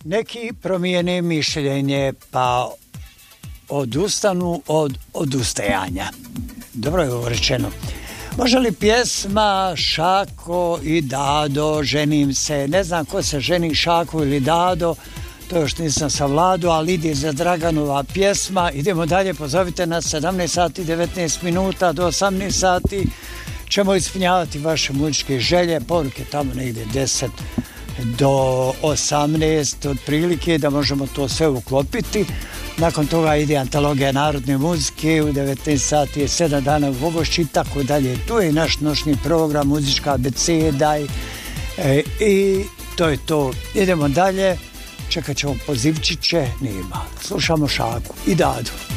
Neki promijene mišljenje pa odustanu od odustajanja. Dobro je ovo rečeno. Može li pjesma Šako i Dado, ženim se, ne znam ko se ženi, Šako ili Dado, to još nisam savladao, ali ide za Draganova pjesma. Idemo dalje, pozovite nas 17 sati 19 minuta do 18 sati. Ćemo ispunjavati vaše muzičke želje, poruke tamo negdje 10 do 18 otprilike, da možemo to sve uklopiti. Nakon toga ide antologija narodne muzike, u 19 sati je 7 dana u Vogošći i tako dalje. Tu je naš noćni program, muzička abeceda i to je to. Idemo dalje, čekat ćemo pozivčiće, nema. Slušamo Šaku i Dadu.